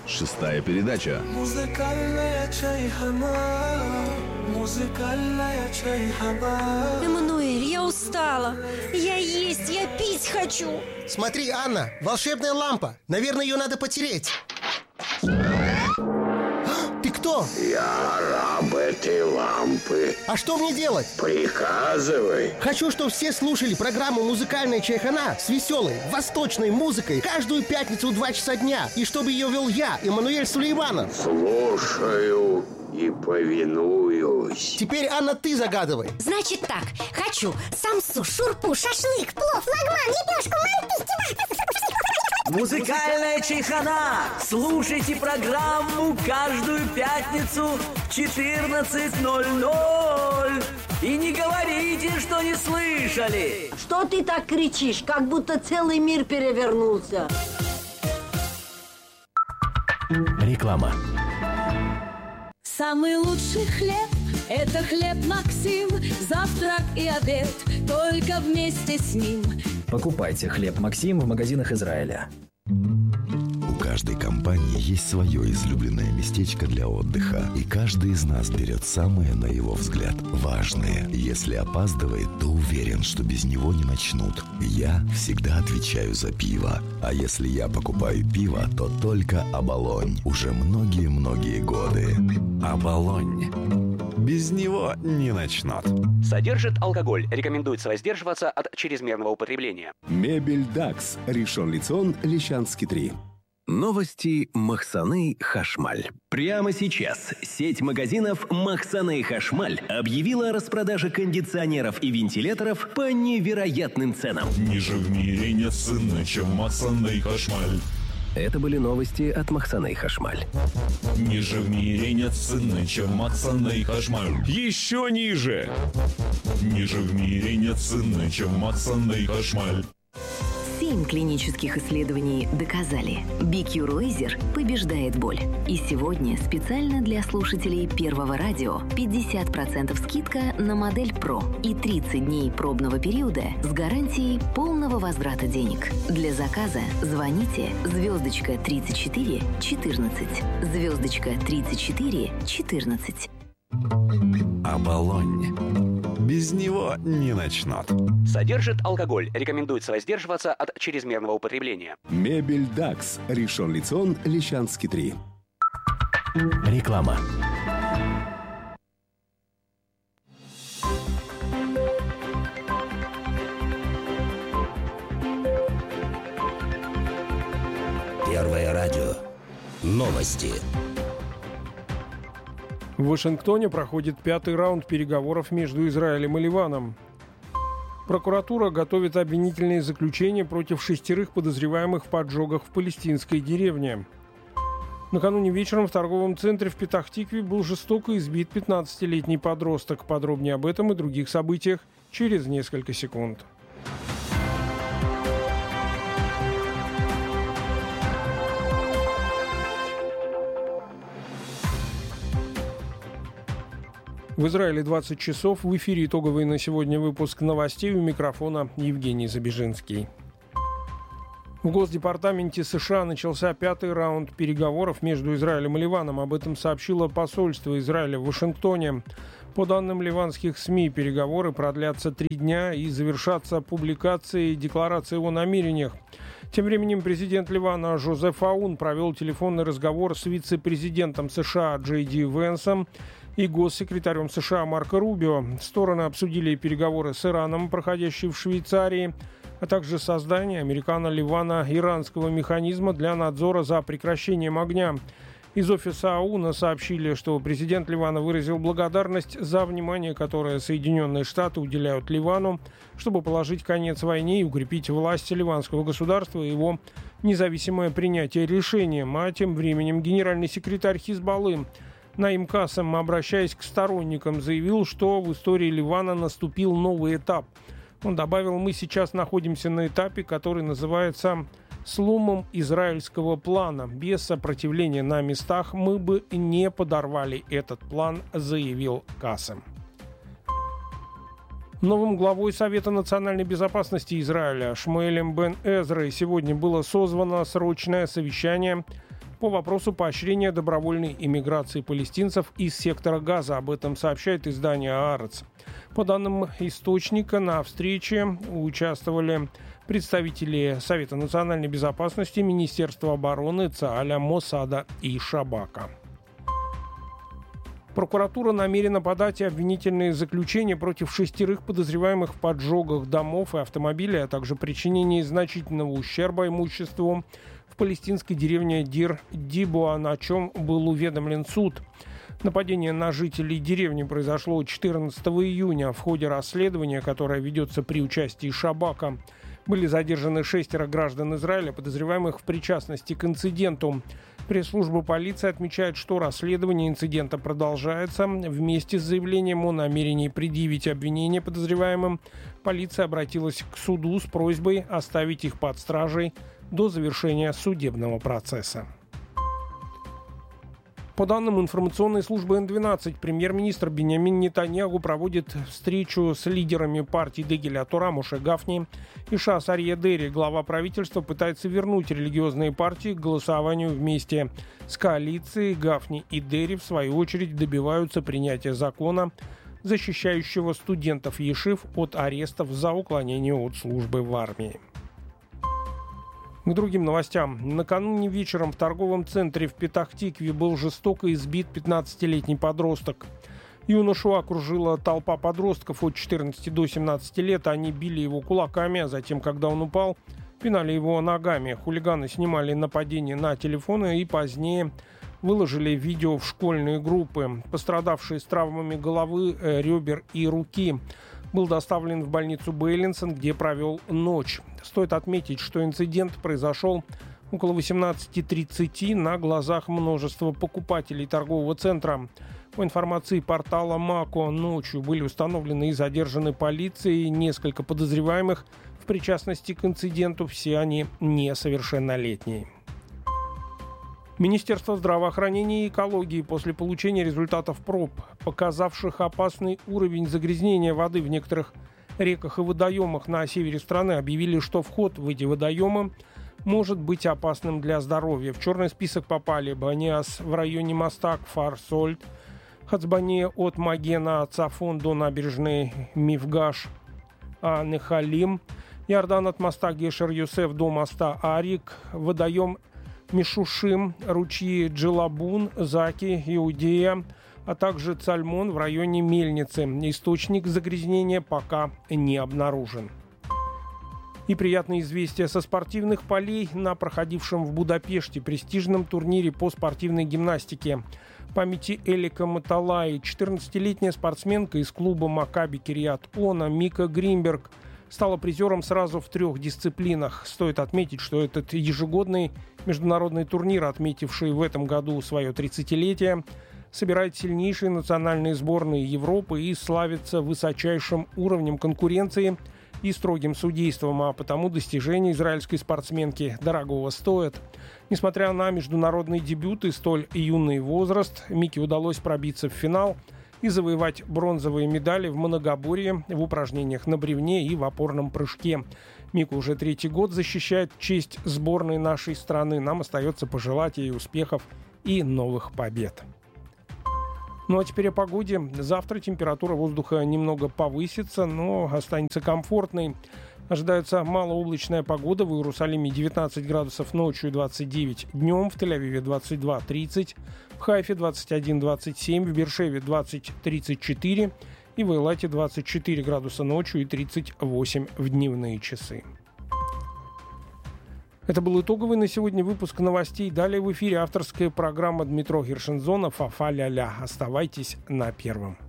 Шестая передача. Эммануэль, я устала. Я есть, я пить хочу. Смотри, Анна, волшебная лампа. Наверное, ее надо потереть. Ты кто? Я раб этой лампы. А что мне делать? Приказывай. Хочу, чтобы все слушали программу «Музыкальная чайхана» с веселой, восточной музыкой каждую пятницу в 2 часа дня. И чтобы ее вел я, Эммануэль Сулейманов. Слушаю и повинуюсь. Теперь, Анна, ты загадывай. Значит так, хочу самсу, шурпу, шашлык, плов, лагман, лепешку, манты, Музыкальная чайхана. Слушайте программу каждую пятницу в 14:00. И не говорите, что не слышали. Что ты так кричишь, как будто целый мир перевернулся? Реклама. Самый лучший хлеб – это хлеб Максим. Завтрак и обед только вместе с ним. Покупайте хлеб Максим в магазинах Израиля. У каждой компании есть свое излюбленное местечко для отдыха. И каждый из нас берет самое, на его взгляд, важное. Если опаздывает, то уверен, что без него не начнут. Я всегда отвечаю за пиво. А если я покупаю пиво, то только «Оболонь». Уже многие-многие годы. «Оболонь». Без него не начнут. Содержит алкоголь. Рекомендуется воздерживаться от чрезмерного употребления. Мебель Дакс. Ришон Лицион, Лещанский 3. Новости Махсаны Хашмаль. Прямо сейчас сеть магазинов Махсаны Хашмаль объявила о распродаже кондиционеров и вентиляторов по невероятным ценам. Ниже в мире нет цены, чем Махсаны Хашмаль. Это были новости от Махсаны Хашмаль. Ниже в мире нет цены, чем Махсаны Хашмаль. Еще ниже. Ниже в мире нет цены, чем Махсаны Хашмаль. 7 клинических исследований доказали, BQ Laser побеждает боль. И сегодня специально для слушателей Первого радио 50% скидка на модель Pro и 30 дней пробного периода с гарантией полного возврата денег. Для заказа звоните *34 14 *34 14. «Оболонь». Без него не начнут. Содержит алкоголь. Рекомендуется воздерживаться от чрезмерного употребления. Мебель Дакс. Ришон Лицион, Лещанский 3. Реклама. Первое радио. Новости. В Вашингтоне проходит 5-й раунд переговоров между Израилем и Ливаном. Прокуратура готовит обвинительные заключения против 6 подозреваемых в поджогах в палестинской деревне. Накануне вечером в торговом центре в Петах-Тикве был жестоко избит 15-летний подросток. Подробнее об этом и других событиях через несколько секунд. В Израиле 20 часов. В эфире итоговый на сегодня выпуск новостей. У микрофона Евгений Забежинский. В Госдепартаменте США начался 5-й раунд переговоров между Израилем и Ливаном. Об этом сообщило посольство Израиля в Вашингтоне. По данным ливанских СМИ, переговоры продлятся 3 дня и завершатся публикацией декларации о намерениях. Тем временем президент Ливана Жозеф Аун провел телефонный разговор с вице-президентом США Джей Ди Венсом и госсекретарем США Марко Рубио. Стороны обсудили переговоры с Ираном, проходящие в Швейцарии, а также создание американо-ливано-иранского механизма для надзора за прекращением огня. Из офиса Ауна сообщили, что президент Ливана выразил благодарность за внимание, которое Соединенные Штаты уделяют Ливану, чтобы положить конец войне и укрепить власть ливанского государства и его независимое принятие решения. А тем временем генеральный секретарь Хизбаллы Наим Кассем, обращаясь к сторонникам, заявил, что в истории Ливана наступил новый этап. Он добавил: «Мы сейчас находимся на этапе, который называется сломом израильского плана. Без сопротивления на местах мы бы не подорвали этот план», заявил Кассем. Новым главой Совета национальной безопасности Израиля Шмуэлем бен Эзрой сегодня было созвано срочное совещание по вопросу поощрения добровольной иммиграции палестинцев из сектора Газа. Об этом сообщает издание «Аарец». По данным источника, на встрече участвовали представители Совета национальной безопасности, Министерства обороны, ЦААля, Моссада и Шабака. Прокуратура намерена подать обвинительные заключения против 6 подозреваемых в поджогах домов и автомобилей, а также причинении значительного ущерба имуществу в палестинской деревне Дир-Дибуан, о чем был уведомлен суд. Нападение на жителей деревни произошло 14 июня. В ходе расследования, которое ведется при участии Шабака, были задержаны 6 граждан Израиля, подозреваемых в причастности к инциденту. Пресс-служба полиции отмечает, что расследование инцидента продолжается. Вместе с заявлением о намерении предъявить обвинение подозреваемым, полиция обратилась к суду с просьбой оставить их под стражей до завершения судебного процесса. По данным информационной службы Н-12, премьер-министр Биньямин Нетаньяху проводит встречу с лидерами партий Дегель ат-Тора Моше Гафни и Шас Арье Дери. Глава правительства пытается вернуть религиозные партии к голосованию вместе с коалицией. Гафни и Дери, в свою очередь, добиваются принятия закона, защищающего студентов ешив от арестов за уклонение от службы в армии. К другим новостям. Накануне вечером в торговом центре в Петах-Тикве был жестоко избит 15-летний подросток. Юношу окружила толпа подростков от 14 до 17 лет. Они били его кулаками, а затем, когда он упал, пинали его ногами. Хулиганы снимали нападение на телефоны и позднее выложили видео в школьные группы. Пострадавший с травмами головы, ребер и руки был доставлен в больницу Бейлинсон, где провел ночь. Стоит отметить, что инцидент произошел около 18:30 на глазах множества покупателей торгового центра. По информации портала Мако, ночью были установлены и задержаны полицией несколько подозреваемых в причастности к инциденту. Все они несовершеннолетние. Министерство здравоохранения и экологии после получения результатов проб, показавших опасный уровень загрязнения воды в некоторых реках и водоемах на севере страны, объявили, что вход в эти водоемы может быть опасным для здоровья. В черный список попали Баниас в районе моста Кфар-Сольт, Хацбания от Магена Цафон до набережной Мифгаш Нехалим, Иордан от моста Гешер-Юсеф до моста Арик, водоем Мишушим, ручьи Джилабун, Заки, Иудея, а также Цальмон в районе Мельницы. Источник загрязнения пока не обнаружен. И приятное известие со спортивных полей на проходившем в Будапеште престижном турнире по спортивной гимнастике. В памяти Элика Маталаи 14-летняя спортсменка из клуба Макаби Кирьят-Оно Мика Гринберг стала призером сразу в 3 дисциплинах. Стоит отметить, что этот ежегодный международный турнир, отметивший в этом году свое 30-летие, собирает сильнейшие национальные сборные Европы и славится высочайшим уровнем конкуренции и строгим судейством, а потому достижения израильской спортсменки дорогого стоят. Несмотря на международный дебют и столь юный возраст, Мике удалось пробиться в финал и завоевать бронзовые медали в многоборье, в упражнениях на бревне и в опорном прыжке. Мика уже 3-й год защищает честь сборной нашей страны. Нам остается пожелать ей успехов и новых побед. Ну а теперь о погоде. Завтра температура воздуха немного повысится, но останется комфортной. Ожидается малооблачная погода. В Иерусалиме 19 градусов ночью, 29 днем. В Тель-Авиве 22-30. В Хайфе 21-27. В Бершеве 20-34. И в Эйлате 24 градуса ночью и 38 в дневные часы. Это был итоговый на сегодня выпуск новостей. Далее в эфире авторская программа Дмитро Гершензона «Фа-фа-ля-ля». Оставайтесь на Первом.